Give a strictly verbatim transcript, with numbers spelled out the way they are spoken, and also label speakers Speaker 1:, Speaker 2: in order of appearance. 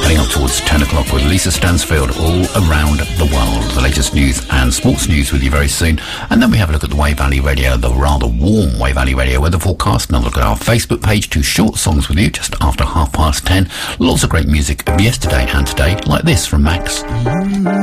Speaker 1: Heading up towards ten o'clock with Lisa Stansfield, All Around the World. The latest news and sports news with you very soon. And then we have a look at the Way Valley Radio, the rather warm Way Valley Radio weather forecast. And a look at our Facebook page, two short songs with you just after half past ten. Lots of great music of yesterday and today, like this from Max.